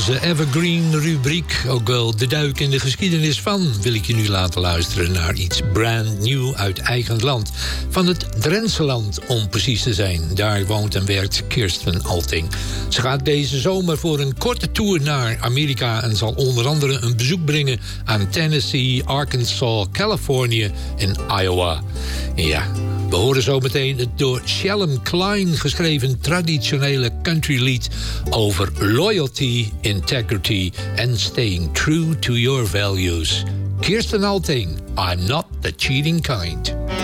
onze evergreen rubriek, ook wel de duik in de geschiedenis van, wil ik je nu laten luisteren naar iets brand new uit eigen land. Van het Drentse land, om precies te zijn. Daar woont en werkt Kirsten Alting. Ze gaat deze zomer voor een korte tour naar Amerika en zal onder andere een bezoek brengen aan Tennessee, Arkansas, Californië en Iowa. Ja, we horen zo meteen het door Shalom Klein geschreven traditionele countrylied over loyalty, integrity en staying true to your values. Kirsten Alting, I'm not the cheating kind.